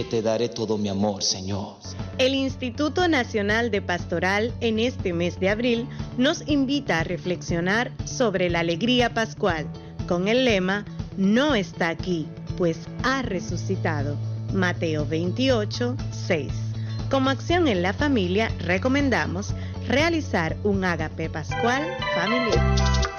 te daré todo mi amor, Señor. El Instituto Nacional de Pastoral en este mes de abril nos invita a reflexionar sobre la alegría pascual con el lema "No está aquí, pues ha resucitado". Mateo 28, 6. Como acción en la familia, recomendamos realizar un ágape pascual familiar.